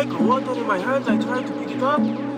leg or what? And in my hands, I tried to pick it up.